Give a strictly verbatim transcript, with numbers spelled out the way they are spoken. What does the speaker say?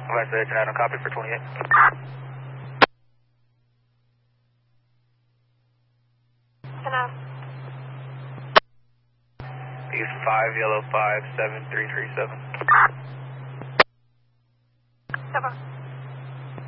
Vice Agent Adam, copy for twenty-eight. Hello. East five, yellow five, seven three three seven. Seven.